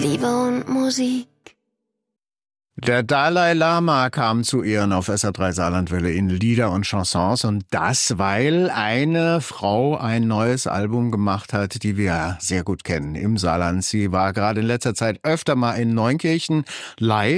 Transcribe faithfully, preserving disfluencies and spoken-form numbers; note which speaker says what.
Speaker 1: Liebe und Musik.
Speaker 2: Der Dalai Lama kam zu Ehren auf S R drei Saarlandwelle in Lieder und Chansons, und das, weil eine Frau ein neues Album gemacht hat, die wir sehr gut kennen im Saarland. Sie war gerade in letzter Zeit öfter mal in Neunkirchen live.